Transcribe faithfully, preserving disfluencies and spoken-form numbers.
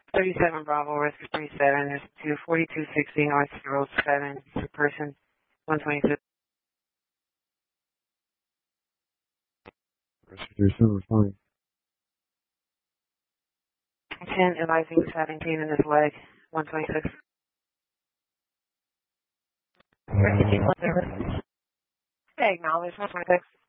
thirty-seven Bravo, rescue thirty-seven, there's two forty-two sixty North Road seven, person one twenty-six. Rescue thirty-seven, responding. ten, advising stabbing pain in his leg, one twenty-six. Rescue two one service. Hey, acknowledge, one twenty-six.